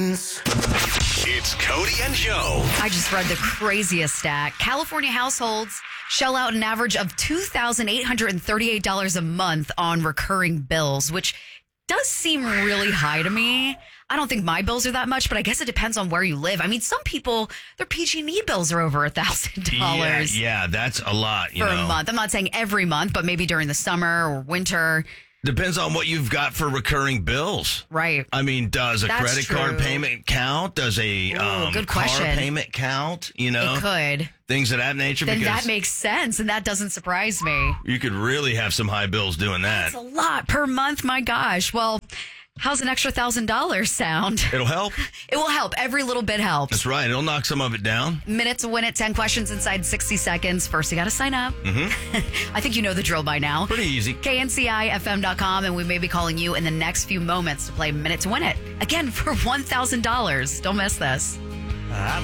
It's Cody and Joe. I just read the craziest stat. California households shell out an average of $2,838 a month on recurring bills, which does seem really high to me. I don't think my bills are that much, but I guess it depends on where you live. I mean, some people, their PG&E bills are over $1,000 Yeah, that's a lot, for a month. I'm not saying every month, but maybe during the summer or winter. Depends on what you've got for recurring bills. Right. I mean, does a That's credit card true. payment count? Does a good car question. payment count? You know, It could. things of that nature. Then because that makes sense, and that doesn't surprise me. you could really have some high bills doing that. It's a lot per month. My gosh. Well, how's an extra $1,000 sound? It'll help. It will help. Every little bit helps. That's right. It'll knock some of it down. Minute to win it. 10 questions inside 60 seconds. First, you got to sign up. I think you know the drill by now. Pretty easy. KNCIFM.com, and we may be calling you in the next few moments to play Minute to Win It. Again, for $1,000. Don't miss this.